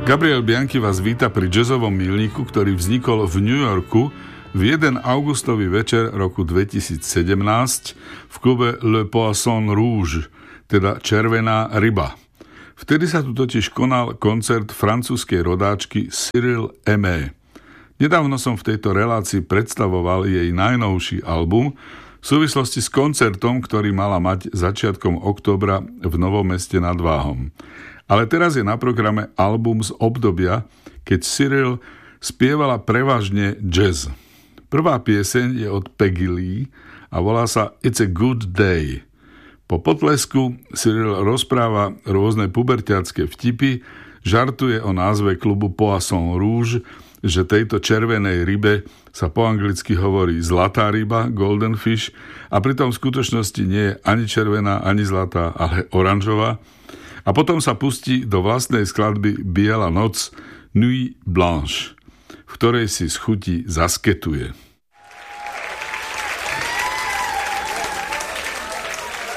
Gabriel Bianchi vás víta pri jazzovom milníku, ktorý vznikol v New Yorku v jeden augustový večer roku 2017 v klube Le Poisson Rouge, teda Červená ryba. Vtedy sa tu totiž konal koncert francúzskej rodáčky Cyril Aimé. Nedávno som v tejto relácii predstavoval jej najnovší album v súvislosti s koncertom, ktorý mala mať začiatkom októbra v Novom Meste nad Váhom. Ale teraz je na programe album z obdobia, keď Cyril spievala prevažne jazz. Prvá pieseň je od Peggy Lee a volá sa It's a Good Day. Po potlesku Cyril rozpráva rôzne puberťacké vtipy, žartuje o názve klubu Poisson Rouge, že tejto červenej rybe sa po anglicky hovorí zlatá ryba, golden fish, a pritom v skutočnosti nie je ani červená, ani zlatá, ale oranžová. A potom sa pustí do vlastnej skladby Biela noc, Nuit Blanche, v ktorej si z chuti zasketuje.